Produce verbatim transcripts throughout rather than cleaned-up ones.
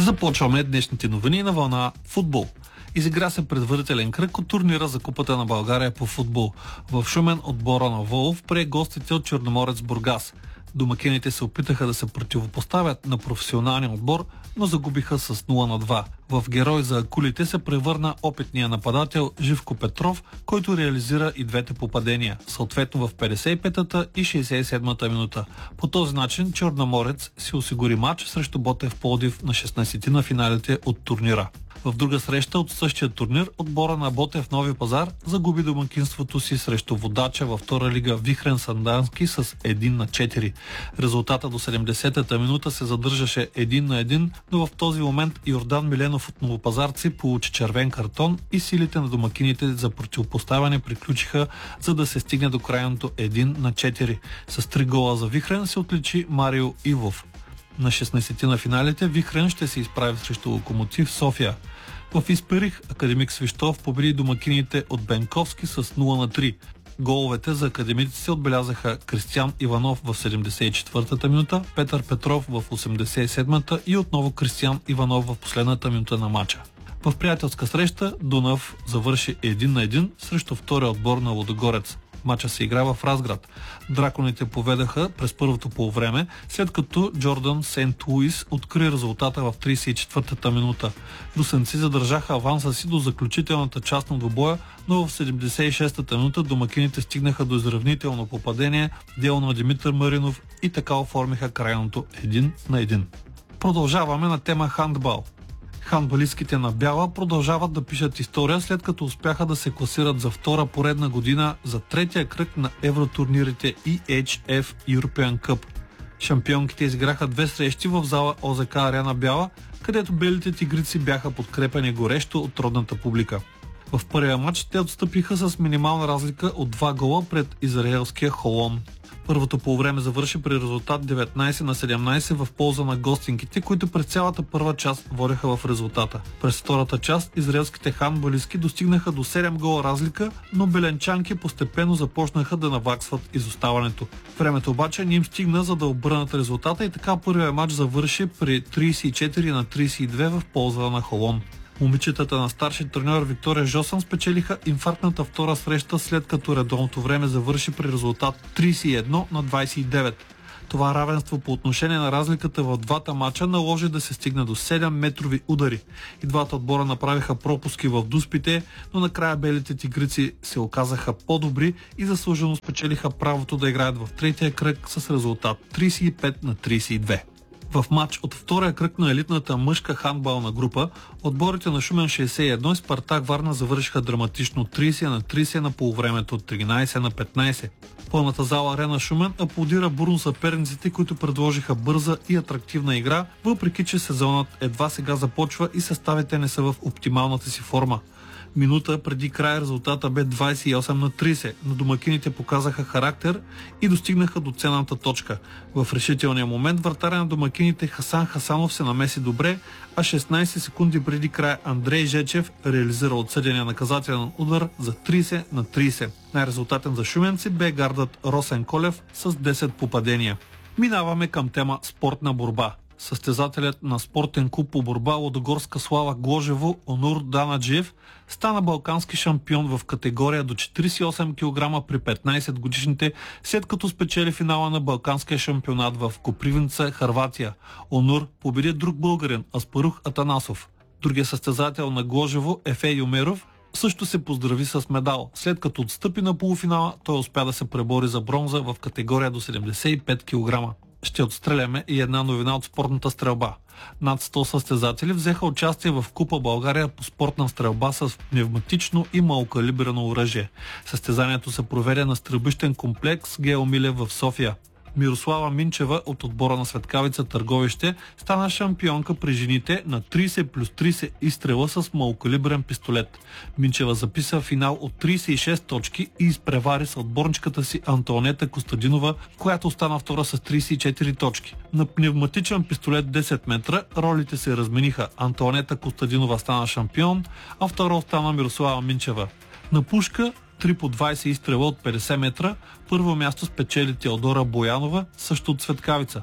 Започваме днешните новини на вълна футбол. Изигра се предварителен кръг от турнира за Купата на България по футбол. В Шумен отбора на Волов прие гостите от Черноморец Бургас. Домакините се опитаха да се противопоставят на професионалния отбор, но загубиха с нула на два. В герой за акулите се превърна опитния нападател Живко Петров, който реализира и двете попадения, съответно в петдесет и петата и шейсет и седмата минута. По този начин Черноморец си осигури матч срещу Ботев Пловдив на шестнайсетина на финалите от турнира. В друга среща от същия турнир отбора на Ботев Нови Пазар загуби домакинството си срещу водача във втора лига Вихрен Сандански с един на четири. Резултата до седемдесетата минута се задържаше един на един, но в този момент Йордан Миленов от Новопазарци получи червен картон и силите на домакините за противопоставяне приключиха, за да се стигне до крайното един на четири. С три гола за Вихрен се отличи Марио Ивов. На шестнайсетина на финалите Вихрен ще се изправи срещу Локомотив София. В Исперих Академик Свищов победи домакините от Бенковски с нула на три. Головете за академиците се отбелязаха Кристиян Иванов в седемдесет и четвъртата минута, Петър Петров в осемдесет и седмата и отново Кристиян Иванов в последната минута на матча. В приятелска среща Дунав завърши един на един срещу втория отбор на Лудогорец. Матча се игра в Разград. Драконите поведаха през първото полувреме, след като Джордан Сент Луис откри резултата в трийсет и четвъртата минута. Русенци задържаха аванса си до заключителната част на двубоя, но в седемдесет и шестата минута домакините стигнаха до изравнително попадение, дело на Димитър Маринов и така оформиха крайното един на един. Продължаваме на тема хандбал. Хандбалистките на бяла продължават да пишат история, след като успяха да се класират за втора поредна година за третия кръг на евротурнирите И Ейч Еф European Cup. Шампионките изиграха две срещи в зала О Зе Ка Арена Бяла, където белите тигрици бяха подкрепени горещо от родната публика. В първия матч те отстъпиха с минимална разлика от два гола пред израелския Холон. Първото полувреме завърши при резултат деветнайсет на седемнайсет в полза на гостинките, които през цялата първа част водеха в резултата. През втората част израелските хандбалистки достигнаха до седем гола разлика, но беленчанки постепенно започнаха да наваксват изоставането. Времето обаче не им стигна, за да обърнат резултата и така първият матч завърши при трийсет и четири на трийсет и две в полза на Холон. Момичетата на старши треньор Виктория Жосън спечелиха инфарктната втора среща, след като редовното време завърши при резултат трийсет и едно на двайсет и девет. Това равенство по отношение на разликата в двата мача наложи да се стигне до седем метрови удари. И двата отбора направиха пропуски в дуспите, но накрая белите тигрици се оказаха по-добри и заслужено спечелиха правото да играят в третия кръг с резултат трийсет и пет на трийсет и две. В матч от втория кръг на елитната мъжка хандбална група, отборите на Шумен шейсет и едно и Спартак Варна завършиха драматично трийсет на трийсет на полувремето от тринайсет на петнайсет. Пълната зала Арена Шумен аплодира бурно съперниците, които предложиха бърза и атрактивна игра, въпреки че сезонът едва сега започва и съставите не са в оптималната си форма. Минута преди края резултата бе двайсет и осем на трийсет, но домакините показаха характер и достигнаха до ценната точка. В решителния момент вратаря на домакините Хасан Хасанов се намеси добре, а шестнайсет секунди преди края Андрей Жечев реализира отсъдения наказателен удар за трийсет на трийсет. Най-резултатен за шуменци бе гардът Росен Колев с десет попадения. Минаваме към тема спортна борба. Състезателят на спортен клуб по борба Лудогорска Слава Гложево Онур Данаджиев стана балкански шампион в категория до четирийсет и осем килограма при петнайсет годишните, след като спечели финала на балканския шампионат в Копривница, Хърватия. Онур победи друг българин Аспарух Атанасов. Другия състезател на Гложево Ефе Юмеров също се поздрави с медал. След като отстъпи на полуфинала, той успя да се пребори за бронза в категория до седемдесет и пет килограма. Ще отстреляме и една новина от спортната стрелба. Над сто състезатели взеха участие в Купа България по спортна стрелба с пневматично и малокалибрено оръжие. Състезанието се проведе на стрелбищен комплекс Гео Милев в София. Мирослава Минчева от отбора на Светкавица Търговище стана шампионка при жените на трийсет плюс трийсет изстрела с малокалибрен пистолет. Минчева записа финал от трийсет и шест точки и изпревари с отборничката си Антоанета Костадинова, която стана втора с трийсет и четири точки. На пневматичен пистолет десет метра ролите се размениха. Антоанета Костадинова стана шампион, а втора остана Мирослава Минчева. На пушка три по двайсет изстрела от петдесет метра, първо място спечели Теодора Боянова, също от Светкавица.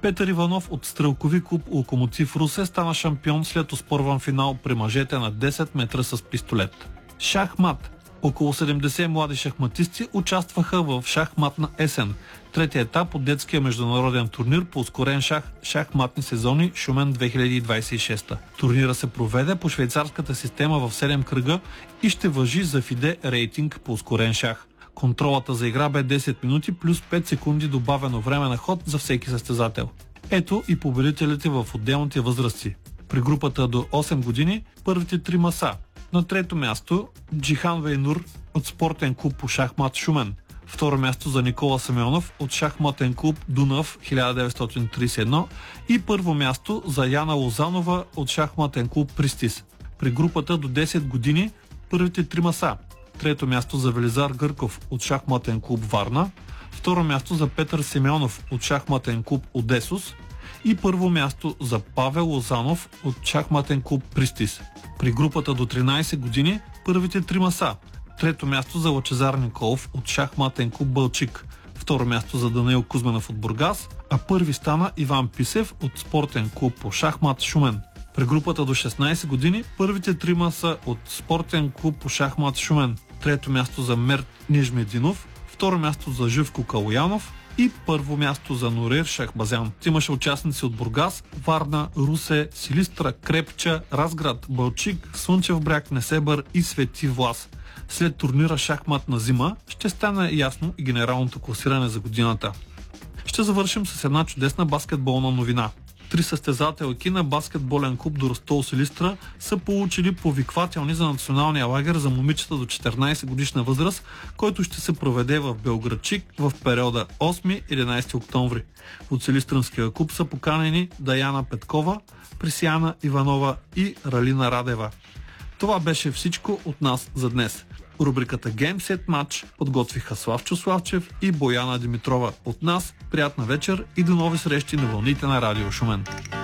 Петър Иванов от стрелкови клуб Локомотив Русе стана шампион след оспорван финал при мъжете на десет метра с пистолет. Шахмат. Около седемдесет млади шахматисти участваха в шахматна есен, третия етап от детския международен турнир по ускорен шах шахматни сезони Шумен две хиляди двадесет и шеста. Турнира се проведе по швейцарската система в седем кръга и ще важи за фиде рейтинг по ускорен шах. Контролата за игра бе десет минути плюс пет секунди добавено време на ход за всеки състезател. Ето и победителите в отделните възрасти. При групата до осем години първите трима са: на трето място Джихан Вейнур от спортен клуб по шахмат Шумен. Второ място за Никола Симеонов от шахматен клуб Дунав хиляда деветстотин тридесет и едно и първо място за Яна Лозанова от шахматен клуб Пристис. При групата до десет години първите трима са: трето място за Велизар Гърков от шахматен клуб Варна, второ място за Петър Симеонов от шахматен клуб Одесус и първо място за Павел Лозанов от шахматен клуб Пристис. При групата до тринадесет години първите трима са: трето място за Лъчезар Николов от шахматен клуб Бълчик, второ място за Даниил Кузменов от Бургас, а първи стана Иван Писев от спортен клуб по шахмат Шумен. При групата до шестнадесет години първите трима са от спортен клуб по шахмат Шумен, трето място за Мерт Нижмединов, второ място за Живко Калоянов и първо място за Нурир Шахбазян. Имаше участници от Бургас, Варна, Русе, Силистра, Крепча, Разград, Бълчик, Слънчев бряг, Несебър и Свети Влас. След турнира шахматна зима ще стане ясно и генералното класиране за годината. Ще завършим с една чудесна баскетболна новина. Три състезателки на баскетболен клуб Доростол Силистра са получили повиквателни за националния лагер за момичета до четиринадесет годишна възраст, който ще се проведе в Белградчик в периода осми до единадесети октомври. От Силистренския клуб са поканени Даяна Петкова, Присияна Иванова и Ралина Радева. Това беше всичко от нас за днес. Рубриката Game Set Match подготвиха Славчо Славчев и Бояна Димитрова. От нас приятна вечер и до нови срещи на вълните на Радио Шумен.